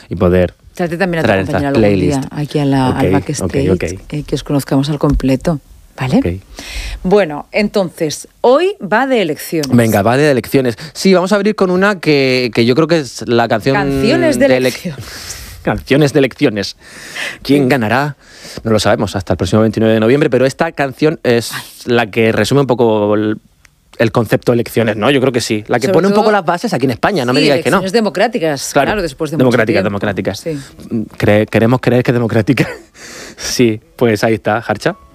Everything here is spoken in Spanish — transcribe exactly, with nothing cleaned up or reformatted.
y poder Trate también a tu traer compañera estas algún día playlists. aquí a la, Ok, al backstage, ok, ok. eh, que os conozcamos al completo, ¿vale? Ok. Bueno, entonces, hoy va de elecciones. Venga, va de elecciones. Sí, vamos a abrir con una que, que yo creo que es la canción... Canciones de elec- elecciones. Canciones de elecciones. ¿Quién ganará? No lo sabemos hasta el próximo veintinueve de noviembre, pero esta canción es la que resume un poco el, el concepto de elecciones, ¿no? Yo creo que sí. La que Sobre pone un todo- poco las bases aquí en España, no Sí, me digáis que no. elecciones democráticas, claro, después de mucho democráticas, tiempo. democráticas. Sí. Cre- queremos creer que democráticas. Sí, pues ahí está, Jarcha.